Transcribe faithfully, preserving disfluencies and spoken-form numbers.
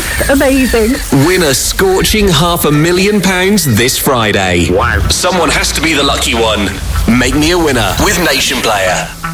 That's amazing. Win a scorching half a million pounds this Friday. Wow. Someone has to be the lucky one. Make me a winner with Nation Player.